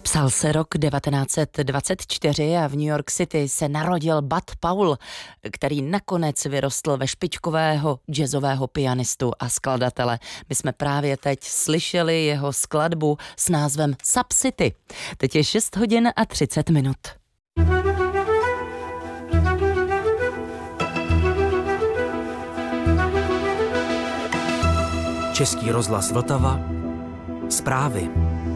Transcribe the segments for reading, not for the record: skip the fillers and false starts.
Psal se rok 1924 a v New York City se narodil Bud Powell, který nakonec vyrostl ve špičkového jazzového pianistu a skladatele. My jsme právě teď slyšeli jeho skladbu s názvem Sub City. Teď je 6 hodin a 30 minut. Český rozhlas Vltava. Zprávy.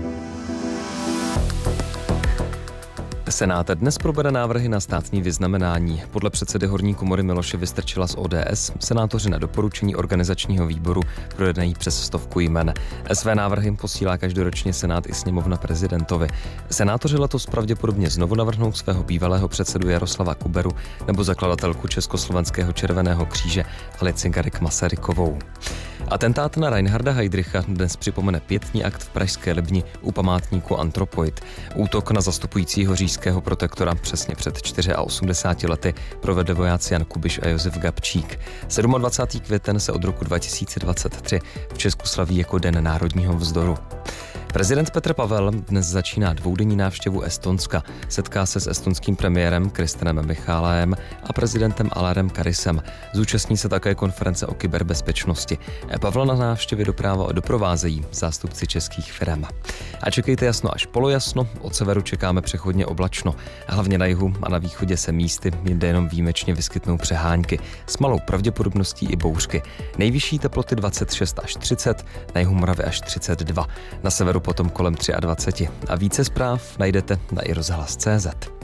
Senát dnes probere návrhy na státní vyznamenání. Podle předsedy horní komory Miloše Vystrčila z ODS senátoři na doporučení organizačního výboru projednají přes 100 jmen. Své návrhy posílá každoročně Senát i sněmovna prezidentovi. Senátoři letos pravděpodobně znovu navrhnou svého bývalého předsedu Jaroslava Kuberu nebo zakladatelku Československého červeného kříže Alici Garrigue-Masarykovou. Atentát na Reinharda Heydricha dnes připomene pietní akt v pražské Libni u památníku Antropoid. Útok na zastupujícího říšského protektora přesně před 84 lety provedli vojáci Jan Kubiš a Josef Gabčík. 27. květen se od roku 2023 v Česku slaví jako Den národního vzdoru. Prezident Petr Pavel dnes začíná dvoudenní návštěvu Estonska. Setká se s estonským premiérem Kristenem Michalaem a prezidentem Alarem Karisem. Zúčastní se také konference o kyberbezpečnosti. Pavla na návštěvě doprovázejí zástupci českých firem. A čekejte jasno až polojasno, od severu čekáme přechodně oblačno. Hlavně na jihu a na východě se místy jinde jenom výjimečně vyskytnou přehánky. S malou pravděpodobností i bouřky. Nejvyšší teploty 26 až 30, na jihu Moravy až 32. Na severu potom kolem 23. A více zpráv najdete na iRozhlas.cz.